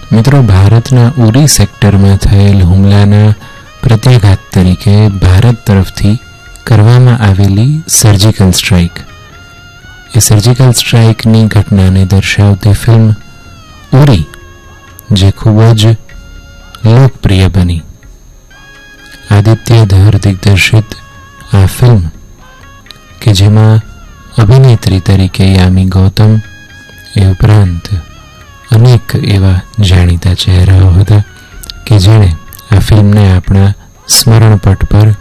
મિત્રો, ભારતના ઉરી સેક્ટરમાં થયેલ હુમલાના પ્રત્યાઘાત તરીકે ભારત તરફથી કરવામાં આવેલી સર્જિકલ સ્ટ્રાઇક, એ સર્જિકલ સ્ટ્રાઇકની ઘટનાને દર્શાવતી ફિલ્મ ઉરી, જે ખૂબ જ લોકપ્રિય બની. આદિત્ય ધર દિગ્દર્શિત આ ફિલ્મ કે જેમાં અભિનેત્રી તરીકે યામી ગૌતમ, એ ઉપરાંત અનેક એવા જાણીતા ચહેરાઓ હતા કે જેણે આ ફિલ્મને આપણા સ્મરણપટ પર